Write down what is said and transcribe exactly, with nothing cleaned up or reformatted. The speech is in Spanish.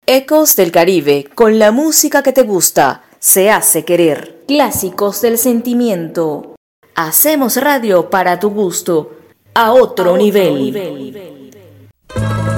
Ecos del Caribe, con la música que te gusta, se hace querer. Clásicos del sentimiento. Hacemos radio para tu gusto, a otro, a otro nivel. nivel.